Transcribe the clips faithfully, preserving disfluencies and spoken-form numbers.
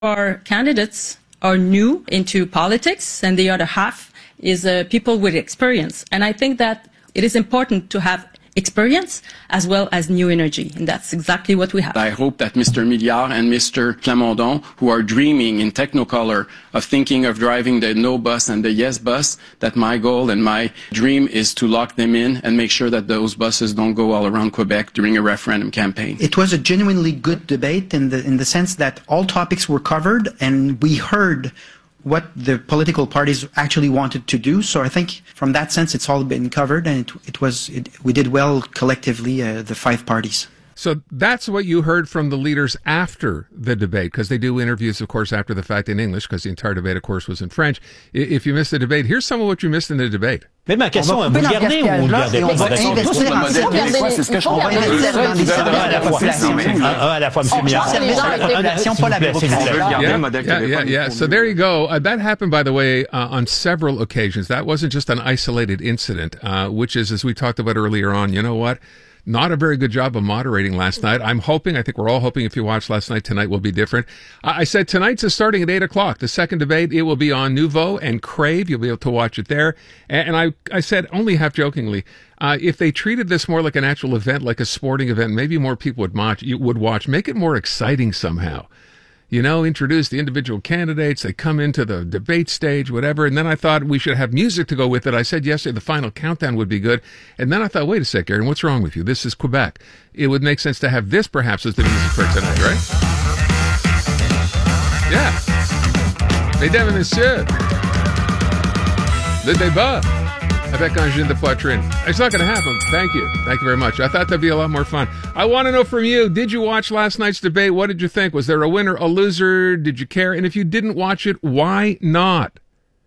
our candidates are new into politics, and the other half is uh, people with experience. And I think that it is important to have experience as well as new energy, and that's exactly what we have. I hope that Mister Milliard and Mister Plamondon, who are dreaming in Technicolor of thinking of driving the no bus and the yes bus, that my goal and my dream is to lock them in and make sure that those buses don't go all around Quebec during a referendum campaign. It was a genuinely good debate in the in the sense that all topics were covered and we heard what the political parties actually wanted to do. So I think from that sense, it's all been covered, and it, it was it, we did well collectively, uh, the five parties. So that's what you heard from the leaders after the debate, because they do interviews, of course, after the fact in English, because the entire debate, of course, was in French. If you missed the debate, here's some of what you missed in the debate. Mais ma question, vous le gardez ou vous le gardez pas? C'est ce que je comprends. À la fois, monsieur Milliard. Yeah, yeah, yeah. So there you go. Uh, that happened, by the way, uh, on several occasions. That wasn't just an isolated incident, uh, which is, as we talked about earlier on, you know what? Not a very good job of moderating last night. I'm hoping, I think we're all hoping if you watched last night, tonight will be different. I said tonight's is starting at eight o'clock. The second debate, it will be on Nouveau and Crave. You'll be able to watch it there. And I, I said, only half jokingly, uh, if they treated this more like an actual event, like a sporting event, maybe more people would watch, would watch. Make it more exciting somehow. You know, introduce the individual candidates. They come into the debate stage, whatever. And then I thought we should have music to go with it. I said yesterday the final countdown would be good. And then I thought, wait a sec, Aaron, what's wrong with you? This is Quebec. It would make sense to have this perhaps as the music for tonight, right? Yeah. Mesdames et messieurs, le débat avec Angine de Poitrine. It's not going to happen. Thank you. Thank you very much. I thought that'd be a lot more fun. I want to know from you, did you watch last night's debate? What did you think? Was there a winner, a loser? Did you care? And if you didn't watch it, why not?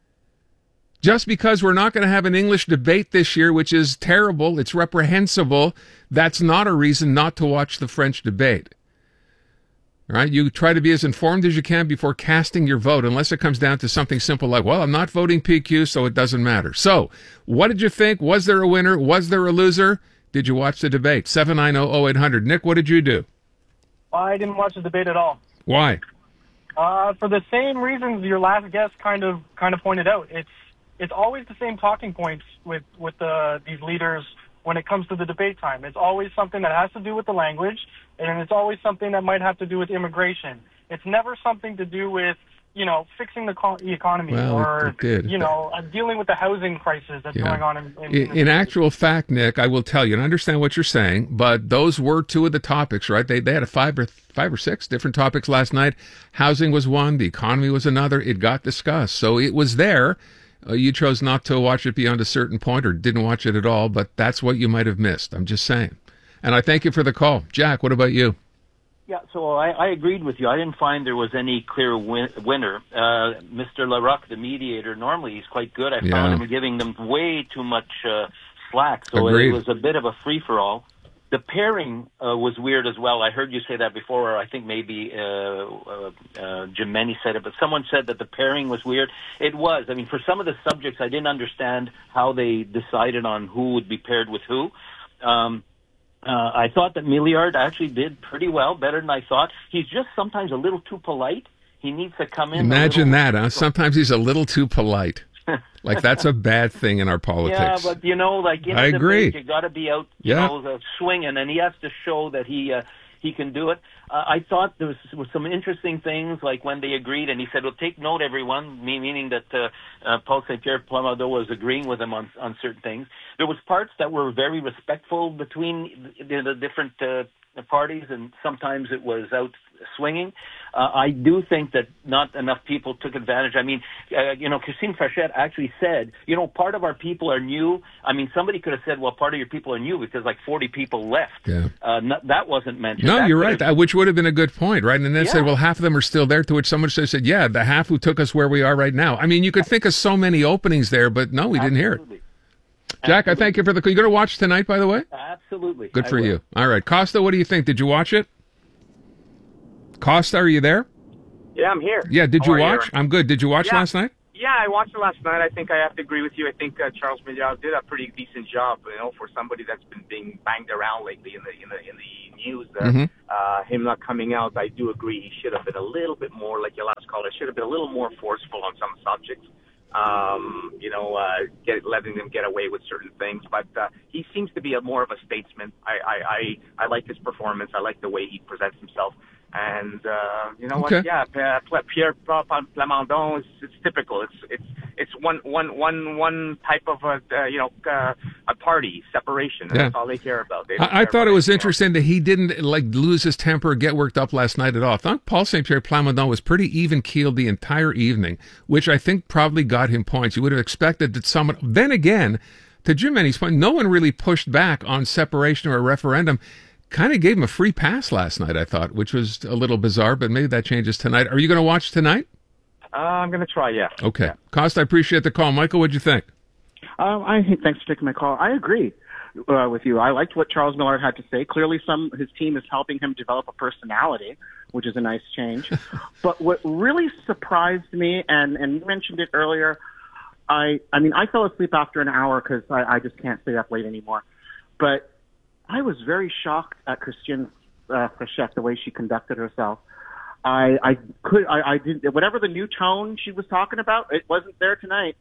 Just because we're not going to have an English debate this year, which is terrible, it's reprehensible, that's not a reason not to watch the French debate. All right, you try to be as informed as you can before casting your vote, unless it comes down to something simple like, well, I'm not voting P Q, so it doesn't matter. So, what did you think? Was there a winner? Was there a loser? Did you watch the debate? seven nine zero, zero eight hundred. Nick, what did you do? I didn't watch the debate at all. Why? Uh, for the same reasons your last guest kind of kind of pointed out. It's it's always the same talking points with with the, these leaders when it comes to the debate time. It's always something that has to do with the language, and it's always something that might have to do with immigration. It's never something to do with, you know, fixing the, co- the economy well, or, you know, uh, dealing with the housing crisis that's yeah. going on. In, in, in, in actual fact, Nick, I will tell you, and I understand what you're saying, but those were two of the topics, right? They they had a five or five or six different topics last night. Housing was one. The economy was another. It got discussed. So it was there. Uh, you chose not to watch it beyond a certain point or didn't watch it at all, but that's what you might have missed. I'm just saying. And I thank you for the call. Jack, what about you? Yeah, so I, I agreed with you. I didn't find there was any clear win- winner. Uh, Mister Larocque, the mediator, normally he's quite good. I yeah. found him giving them way too much uh, slack, so Agreed. it was a bit of a free-for-all. The pairing uh, was weird as well. I heard you say that before, or I think maybe uh, uh, uh, Jim Meny said it, but someone said that the pairing was weird. It was. I mean, for some of the subjects, I didn't understand how they decided on who would be paired with who. Um, uh, I thought that Milliard actually did pretty well, better than I thought. He's just sometimes a little too polite. He needs to come in. Imagine that, huh? Sometimes he's a little too polite. Like, that's a bad thing in our politics. Yeah, but, you know, like, in I a agree. debate, you got to be out, you yeah. know, uh, swinging, and he has to show that he uh, he can do it. Uh, I thought there was, was some interesting things, like when they agreed, and he said, well, take note, everyone, me, meaning that uh, uh, Paul Saint-Pierre Plamondon was agreeing with him on, on certain things. There was parts that were very respectful between the, the different uh, parties, and sometimes it was out swinging. Uh, I do think that not enough people took advantage. I mean, uh, you know, Christine Frechette actually said, you know, part of our people are new. I mean, somebody could have said, well, part of your people are new because like forty people left. Yeah. Uh, not, that wasn't mentioned. No, that you're right, that, which would have been a good point, right? And then yeah. said, well, half of them are still there, to which someone should have said, yeah, the half who took us where we are right now. I mean, you could think of so many openings there, but no, we Absolutely. didn't hear it. Jack, Absolutely. I thank you for the call. You going to watch tonight, by the way? Absolutely. Good for you. All right. Costa, what do you think? Did you watch it? Costa, are you there? Yeah, I'm here. Yeah, did How you watch? you? I'm good. Did you watch yeah. last night? Yeah, yeah, I watched it last night. I think I have to agree with you. I think uh, Charles Milliard did a pretty decent job, you know, for somebody that's been being banged around lately in the in the in the news. Uh, mm-hmm. uh, him not coming out, I do agree. He should have been a little bit more, like your last caller, should have been a little more forceful on some subjects. Um, you know, uh, get, letting them get away with certain things. But uh, he seems to be a more of a statesman. I, I, I, I like his performance. I like the way he presents himself. And uh, you know okay. what? Yeah, Pierre Plamondon is it's typical. It's it's it's one one one one type of a uh, you know uh, a party separation. Yeah. That's all they care about. They I, I thought it was interesting that he didn't like lose his temper or get worked up last night at all. I thought Paul Saint Pierre Plamondon was pretty even keeled the entire evening, which I think probably got him points. You would have expected that someone. Then again, to Jim Many's point, no one really pushed back on separation or a referendum. Kind of gave him a free pass last night, I thought, which was a little bizarre, but maybe that changes tonight. Are you going to watch tonight? Uh, I'm going to try, yeah. Okay. Yeah. Cost, I appreciate the call. Michael, what'd you think? Um, I thanks for taking my call. I agree uh, with you. I liked what Charles Millard had to say. Clearly, some his team is helping him develop a personality, which is a nice change. But what really surprised me, and, and you mentioned it earlier, I I mean, I fell asleep after an hour because I, I just can't stay up late anymore. But I was very shocked at Christiane uh, Frechette, the way she conducted herself. I, I could, I, I didn't, whatever the new tone she was talking about, it wasn't there tonight.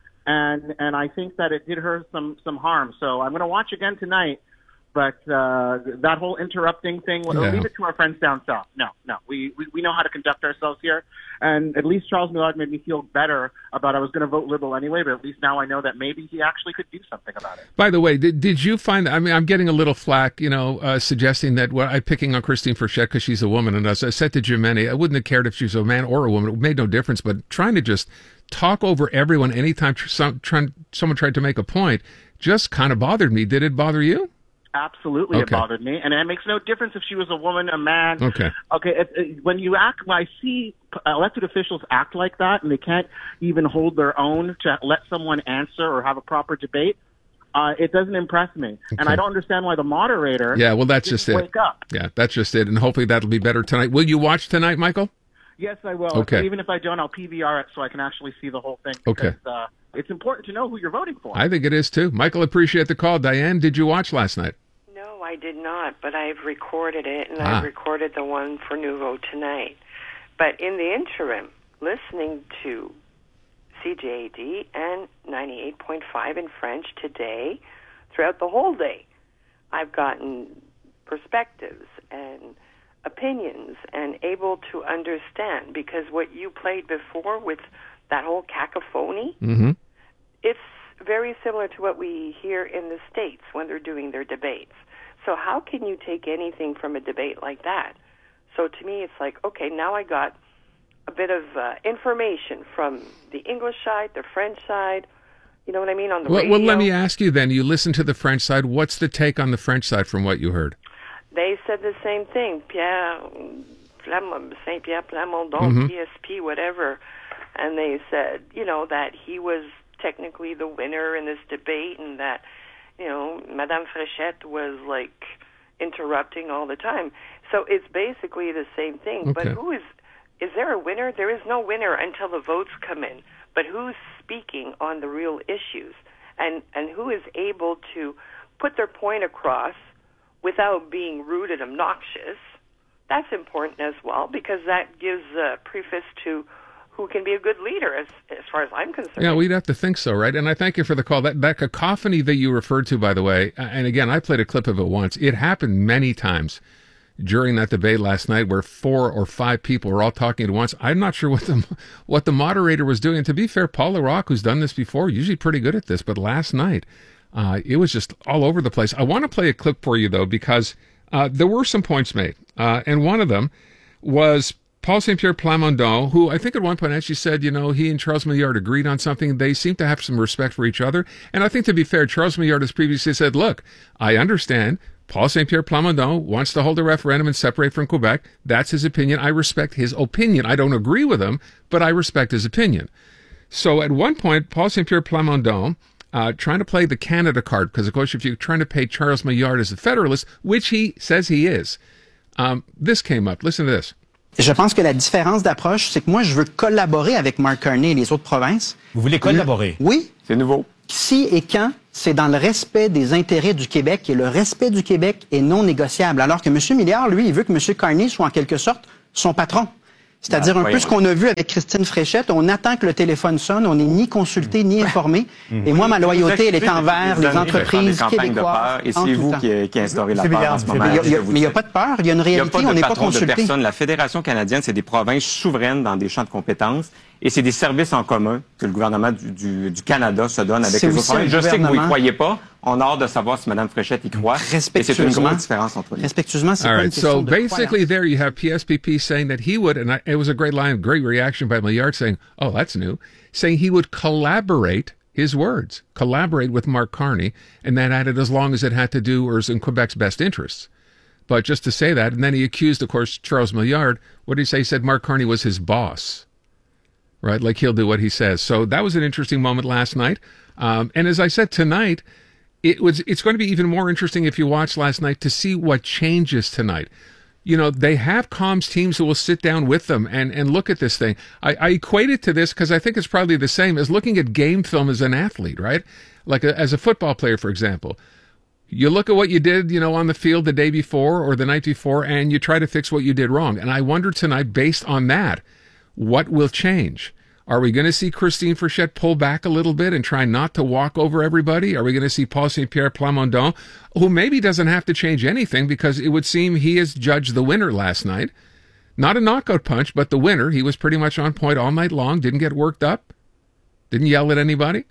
And, and I think that it did her some, some harm. So I'm going to watch again tonight. But uh, that whole interrupting thing, we'll yeah. leave it to our friends down south. No, no, we, we we know how to conduct ourselves here. And at least Charles Millard made me feel better about I was going to vote Liberal anyway, but at least now I know that maybe he actually could do something about it. By the way, did did you find, I mean, I'm getting a little flack, you know, uh, suggesting that, well, I'm picking on Christine Frechette because she's a woman. And as I said to Jim Many, I wouldn't have cared if she was a man or a woman. It made no difference. But trying to just talk over everyone anytime tr- some, try, someone tried to make a point just kind of bothered me. Did it bother you? Absolutely, okay. It bothered me, and it makes no difference if she was a woman, a man. Okay. Okay. It, it, when you act, when I see elected officials act like that, and they can't even hold their own to let someone answer or have a proper debate, uh, it doesn't impress me, okay. And I don't understand why the moderator. Yeah, well, that's just it. Wake up. Yeah, that's just it, and hopefully that'll be better tonight. Will you watch tonight, Michael? Yes, I will. Okay. Even if I don't, I'll P V R it so I can actually see the whole thing. Okay. Because, uh, it's important to know who you're voting for. I think it is too. Michael, appreciate the call. Diane, did you watch last night? I did not, but I've recorded it, and ah. I've recorded the one for Nouveau tonight. But in the interim, listening to C J A D and ninety-eight point five in French today, throughout the whole day, I've gotten perspectives and opinions and able to understand, because what you played before with that whole cacophony, mm-hmm. it's very similar to what we hear in the States when they're doing their debates. So how can you take anything from a debate like that? So to me, it's like, okay, now I got a bit of uh, information from the English side, the French side, you know what I mean, on the well, radio. Well, let me ask you then, you listen to the French side, what's the take on the French side from what you heard? They said the same thing, Pierre, Saint Pierre Plamondon, mm-hmm. P S P, whatever, and they said, you know, that he was technically the winner in this debate, and that, you know, Madame Frechette was, like, interrupting all the time. So it's basically the same thing. Okay. But who is, is there a winner? There is no winner until the votes come in. But who's speaking on the real issues? And, and who is able to put their point across without being rude and obnoxious? That's important as well, because that gives a preface to who can be a good leader, as as far as I'm concerned. Yeah, we'd have to think so, right? And I thank you for the call. That that cacophony that you referred to, by the way, and again, I played a clip of it once. It happened many times during that debate last night, where four or five people were all talking at once. I'm not sure what the what the moderator was doing. And to be fair, Paul Larocque, who's done this before, usually pretty good at this, but last night, uh, it was just all over the place. I want to play a clip for you, though, because uh, there were some points made, uh, and one of them was Paul Saint Pierre Plamondon, who I think at one point actually said, you know, he and Charles Milliard agreed on something. They seem to have some respect for each other. And I think, to be fair, Charles Milliard has previously said, look, I understand Paul Saint Pierre Plamondon wants to hold a referendum and separate from Quebec. That's his opinion. I respect his opinion. I don't agree with him, but I respect his opinion. So at one point, Paul Saint Pierre Plamondon, uh, trying to play the Canada card, because, of course, if you're trying to pay Charles Milliard as a Federalist, which he says he is, um, this came up. Listen to this. Je pense que la différence d'approche, c'est que moi, je veux collaborer avec Mark Carney et les autres provinces. Vous voulez collaborer? Oui. C'est nouveau. Si et quand, c'est dans le respect des intérêts du Québec, et le respect du Québec est non négociable. Alors que M. Milliard, lui, il veut que M. Carney soit en quelque sorte son patron. C'est-à-dire ben, un peu ce qu'on a vu avec Christine Fréchette. On attend que le téléphone sonne, on n'est ni consulté ni informé. Et moi, ma loyauté, elle est envers les entreprises québécoises. Et c'est vous qui, qui instaurez la peur en ce moment. Mais il n'y a, a pas de peur, il y a une réalité, on n'est pas consulté. De personne. La Fédération canadienne, c'est des provinces souveraines dans des champs de compétences. Et c'est des services en commun que le gouvernement du, du, du Canada se donne avec les autres provinces. Je sais que vous n'y croyez pas. On a hâte de savoir si Mme Fréchette y croit. Et c'est une grosse différence entre nous. Respectueusement, c'est All pas right, une question so de basically there you have P S P P saying that he would, and I, it was a great line, great reaction by Milliard saying, oh, that's new, saying he would collaborate, his words, collaborate with Mark Carney, and that added as long as it had to do or is in Quebec's best interests. But just to say that, and then he accused, of course, Charles Milliard, what did he say? He said Mark Carney was his boss. Right, like he'll do what he says. So that was an interesting moment last night. Um, and as I said, tonight, it was. It's going to be even more interesting if you watch last night to see what changes tonight. You know, they have comms teams who will sit down with them and, and look at this thing. I, I equate it to this because I think it's probably the same as looking at game film as an athlete, right? Like a, as a football player, for example. You look at what you did, you know, on the field the day before or the night before, and you try to fix what you did wrong. And I wonder tonight, based on that, what will change? Are we going to see Christine Fréchette pull back a little bit and try not to walk over everybody? Are we going to see Paul Saint-Pierre Plamondon, who maybe doesn't have to change anything because it would seem he has judged the winner last night? Not a knockout punch, but the winner. He was pretty much on point all night long, didn't get worked up, didn't yell at anybody.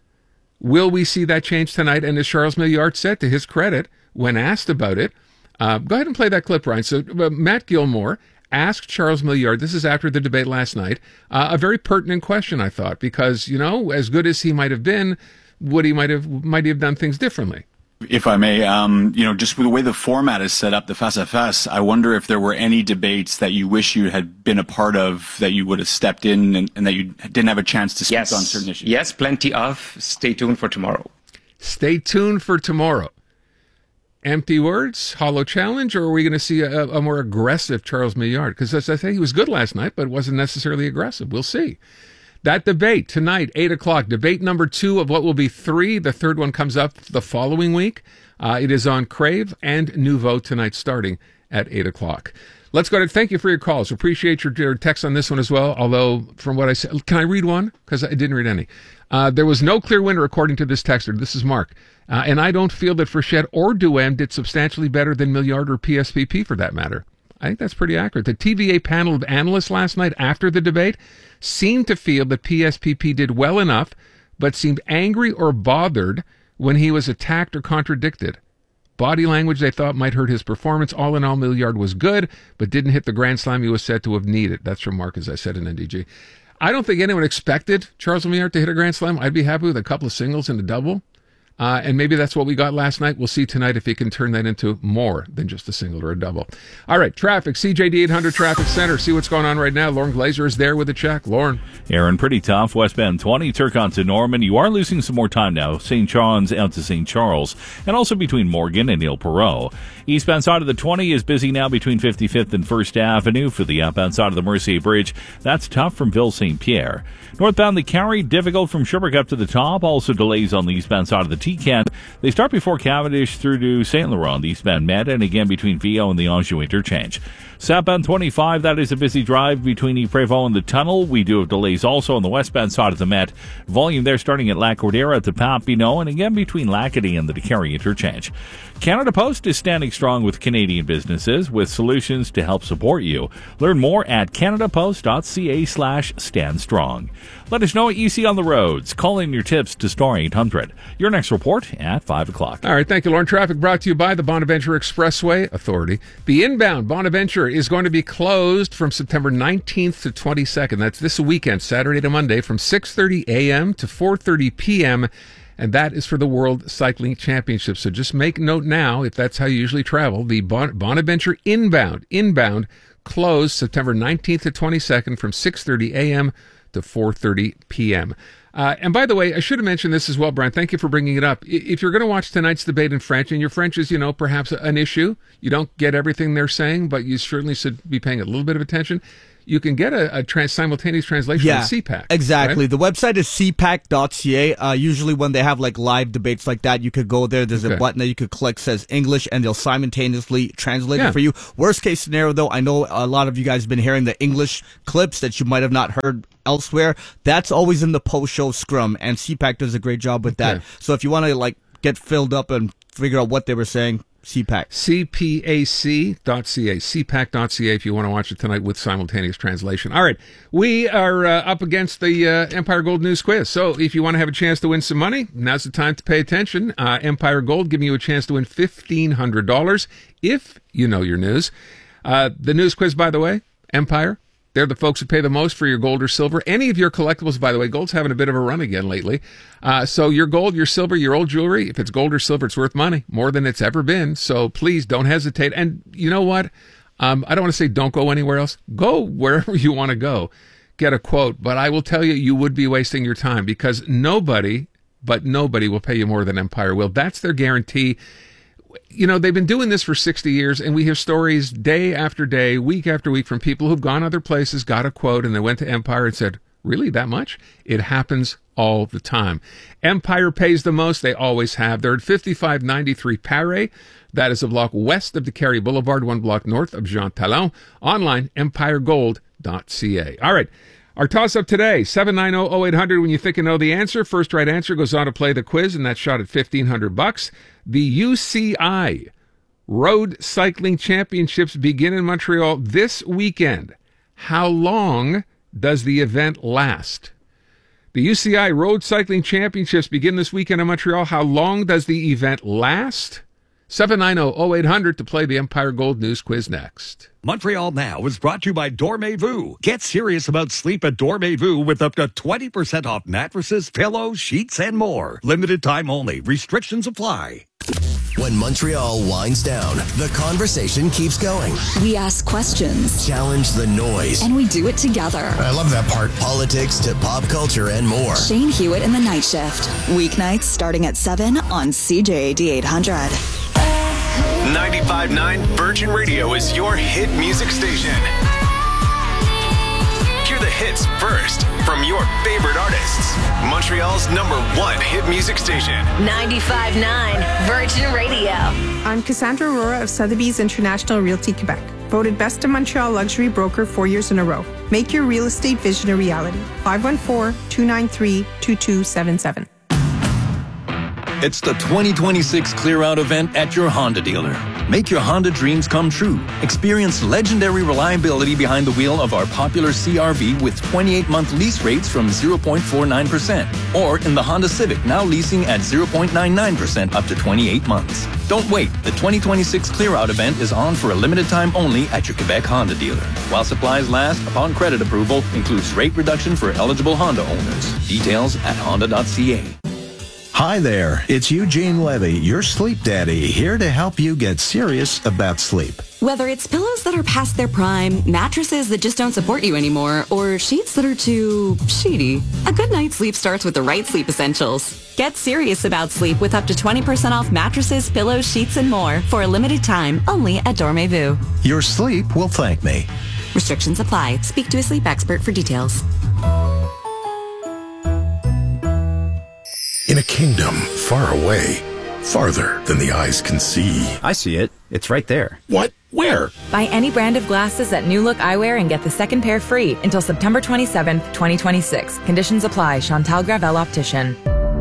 Will we see that change tonight? And as Charles Milliard said, to his credit, when asked about it, uh, go ahead and play that clip, Ryan. So uh, Matt Gilmore asked Charles Milliard, this is after the debate last night, uh, a very pertinent question, I thought, because, you know, as good as he might have been, would he might have might he have done things differently? If I may, um, you know, just with the way the format is set up, the face-à-face, I wonder if there were any debates that you wish you had been a part of, that you would have stepped in and, and that you didn't have a chance to speak yes. on certain issues. Yes, plenty of. Stay tuned for tomorrow. Stay tuned for tomorrow. Empty words, hollow challenge, or are we going to see a, a more aggressive Charles Milliard? Because as I say, he was good last night, but wasn't necessarily aggressive. We'll see. That debate tonight, eight o'clock, debate number two of what will be three. The third one comes up the following week. Uh, it is on Crave and Nouveau tonight, starting at eight o'clock. Let's go to thank you for your calls. Appreciate your, your text on this one as well. Although, from what I said, can I read one? Because I didn't read any. Uh, there was no clear winner, according to this texter. This is Mark. Uh, and I don't feel that Fréchette or Duhaime did substantially better than Milliard or P S P P for that matter. I think that's pretty accurate. The T V A panel of analysts last night after the debate seemed to feel that P S P P did well enough, but seemed angry or bothered when he was attacked or contradicted. Body language they thought might hurt his performance. All in all, Milliard was good, but didn't hit the grand slam he was said to have needed. That's from Mark, as I said in N D G. I don't think anyone expected Charles Milliard to hit a grand slam. I'd be happy with a couple of singles and a double. Uh, and maybe that's what we got last night. We'll see tonight if he can turn that into more than just a single or a double. All right, traffic, C J D eight hundred Traffic Center. See what's going on right now. Lauren Glazer is there with a check. Lauren. Aaron, pretty tough. Westbound twenty, Turcotte to Norman. You are losing some more time now. Saint John's out to Saint Charles. And also between Morgan and Ile Perrot. Eastbound side of the twenty is busy now between fifty-fifth and First Avenue. For the outbound side of the Mercier Bridge, that's tough from Ville Saint Pierre. Northbound the Carry, difficult from Sherbrooke up to the top. Also delays on the eastbound side of the T-Cat. They start before Cavendish through to Saint Laurent, the eastbound Met, and again between Viau and the Anjou interchange. Southbound twenty-five, that is a busy drive between Ypres-Vaux and the tunnel. We do have delays also on the westbound side of the Met. Volume there starting at La Cordera at the Papineau, and again between Lacadie and the DeCarry interchange. Canada Post is standing strong with Canadian businesses with solutions to help support you. Learn more at canadapost.ca slash stand strong. Let us know what you see on the roads. Call in your tips to star eight hundred. Your next report at five o'clock. All right, thank you, Lauren. Traffic brought to you by the Bonaventure Expressway Authority. The inbound Bonaventure is going to be closed from September nineteenth to twenty-second. That's this weekend, Saturday to Monday, from six thirty a.m. to four thirty p.m., and that is for the World Cycling Championship. So just make note now, if that's how you usually travel, the bon- Bonaventure inbound, inbound closed September nineteenth to twenty-second from six thirty a.m. to four thirty p.m. Uh, and by the way, I should have mentioned this as well, Brian. Thank you for bringing it up. If you're going to watch tonight's debate in French, and your French is, you know, perhaps an issue, you don't get everything they're saying, but you certainly should be paying a little bit of attention. You can get a, a trans- simultaneous translation yeah, with C PAC. Exactly. Right? The website is c pac dot c a. Uh, usually when they have like live debates like that, you could go there. There's okay. a button that you could click says English, and they'll simultaneously translate yeah. it for you. Worst case scenario, though, I know a lot of you guys have been hearing the English clips that you might have not heard elsewhere. That's always in the post-show scrum, and C PAC does a great job with okay. that. So if you want to like get filled up and figure out what they were saying, C PAC. C P A C dot C A. C PAC dot C A if you want to watch it tonight with simultaneous translation. All right. We are uh, up against the uh, Empire Gold News Quiz. So if you want to have a chance to win some money, now's the time to pay attention. Uh, Empire Gold giving you a chance to win fifteen hundred dollars if you know your news. Uh, the news quiz, by the way, Empire. They're the folks who pay the most for your gold or silver. Any of your collectibles, by the way, gold's having a bit of a run again lately. Uh, so your gold, your silver, your old jewelry, if it's gold or silver, it's worth money, more than it's ever been. So please don't hesitate. And you know what? Um, I don't want to say don't go anywhere else. Go wherever you want to go. Get a quote. But I will tell you, you would be wasting your time because nobody, but nobody will pay you more than Empire will. That's their guarantee. You know, they've been doing this for sixty years, and we hear stories day after day, week after week from people who've gone other places, got a quote, and they went to Empire and said, really, that much? It happens all the time. Empire pays the most. They always have. They're at fifty-five ninety-three Paris. That is a block west of DeCarry Boulevard, one block north of Jean Talon. Online, empire gold dot c a. All right. Our toss-up today, seven nine zero, zero eight hundred. When you think you know the answer, first right answer goes on to play the quiz, and that's shot at fifteen hundred bucks. The U C I Road Cycling Championships begin in Montreal this weekend. How long does the event last? The U C I Road Cycling Championships begin this weekend in Montreal. How long does the event last? seven nine zero, zero eight hundred to play the Empire Gold News Quiz next. Montreal Now is brought to you by Dormez-vous. Get serious about sleep at Dormez-vous with up to twenty percent off mattresses, pillows, sheets, and more. Limited time only. Restrictions apply. When Montreal winds down, the conversation keeps going. We ask questions, challenge the noise, and we do it together. I love that part. Politics to pop culture and more. Shane Hewitt in the Night Shift. Weeknights starting at seven on C J A D eight hundred. ninety-five point nine Virgin Radio is your hit music station. Hear the hits first from your favorite artists. Montreal's number one hit music station. ninety-five point nine Virgin Radio. I'm Cassandra Aurora of Sotheby's International Realty Quebec. Voted Best of Montreal Luxury Broker four years in a row. Make your real estate vision a reality. five one four, two nine three, two two seven seven. It's the twenty twenty-six Clear Out event at your Honda dealer. Make your Honda dreams come true. Experience legendary reliability behind the wheel of our popular C R V with twenty-eight month lease rates from zero point four nine percent. Or in the Honda Civic, now leasing at zero point nine nine percent up to twenty-eight months. Don't wait. The twenty twenty-six Clear Out event is on for a limited time only at your Quebec Honda dealer. While supplies last, upon credit approval, includes rate reduction for eligible Honda owners. Details at honda dot c a. Hi there, it's Eugene Levy, your sleep daddy, here to help you get serious about sleep. Whether it's pillows that are past their prime, mattresses that just don't support you anymore, or sheets that are too sheety, a good night's sleep starts with the right sleep essentials. Get serious about sleep with up to twenty percent off mattresses, pillows, sheets, and more for a limited time only at Dormez-vous. Your sleep will thank me. Restrictions apply. Speak to a sleep expert for details. In a kingdom far away, farther than the eyes can see. I see it. It's right there. What? Where? Buy any brand of glasses at New Look Eyewear and get the second pair free until September twenty-seventh, twenty twenty-six. Conditions apply. Chantal Gravel Optician.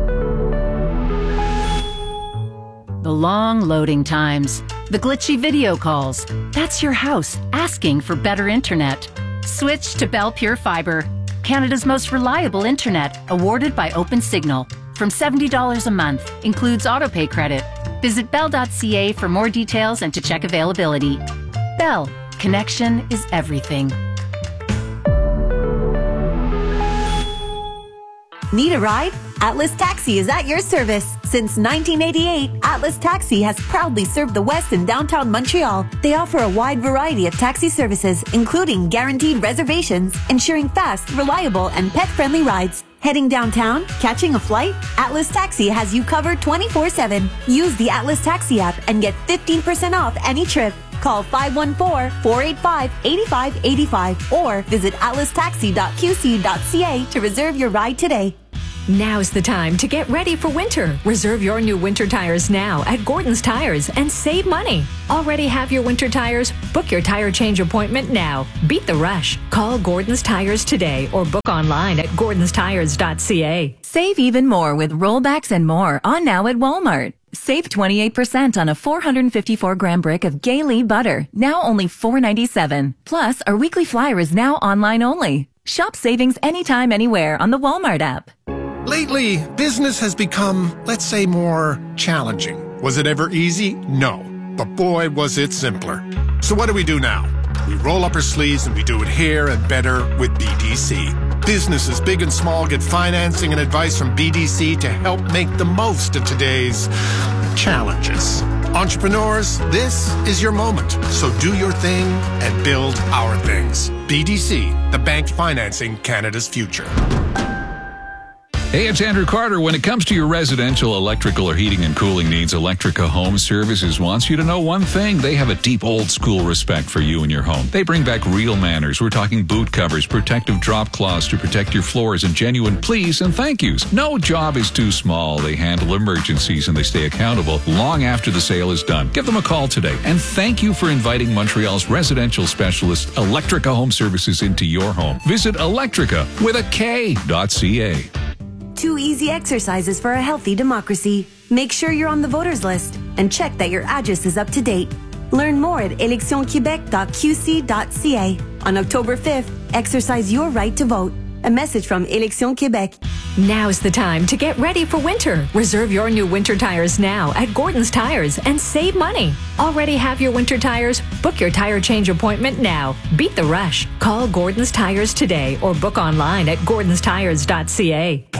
The long loading times. The glitchy video calls. That's your house asking for better internet. Switch to Bell Pure Fiber. Canada's most reliable internet, awarded by OpenSignal. From seventy dollars a month, includes autopay credit. Visit bell dot c a for more details and to check availability. Bell, connection is everything. Need a ride? Atlas Taxi is at your service. Since nineteen eighty-eight, Atlas Taxi has proudly served the West and downtown Montreal. They offer a wide variety of taxi services, including guaranteed reservations, ensuring fast, reliable, and pet-friendly rides. Heading downtown? Catching a flight? Atlas Taxi has you covered twenty-four seven. Use the Atlas Taxi app and get fifteen percent off any trip. Call five one four, four eight five, eight five eight five or visit atlas taxi dot q c dot c a to reserve your ride today. Now's the time to get ready for winter. Reserve your new winter tires now at Gordon's Tires and save money. Already have your winter tires? Book your tire change appointment now. Beat the rush. Call Gordon's Tires today or book online at gordons tires dot c a. Save even more with rollbacks and more on now at Walmart. Save twenty-eight percent on a four hundred fifty-four gram brick of Gay-Lee butter, now only four ninety-seven. Plus, our weekly flyer is now online only. Shop savings anytime, anywhere on the Walmart app. Lately, business has become, let's say, more challenging. Was it ever easy? No. But boy, was it simpler. So what do we do now? We roll up our sleeves and we do it here and better with B D C. Businesses big and small get financing and advice from B D C to help make the most of today's challenges. Entrepreneurs, this is your moment. So do your thing and build our things. B D C, the bank financing Canada's future. Hey, it's Andrew Carter. When it comes to your residential electrical or heating and cooling needs, Electrica Home Services wants you to know one thing. They have a deep old-school respect for you and your home. They bring back real manners. We're talking boot covers, protective drop cloths to protect your floors, and genuine please and thank yous. No job is too small. They handle emergencies and they stay accountable long after the sale is done. Give them a call today. And thank you for inviting Montreal's residential specialist, Electrica Home Services, into your home. Visit Electrica with a K dot C A. Two easy exercises for a healthy democracy. Make sure you're on the voters list and check that your address is up to date. Learn more at elections quebec dot q c dot c a. On October fifth, exercise your right to vote. A message from Élections Québec. Now's the time to get ready for winter. Reserve your new winter tires now at Gordon's Tires and save money. Already have your winter tires? Book your tire change appointment now. Beat the rush. Call Gordon's Tires today or book online at gordons tires dot c a.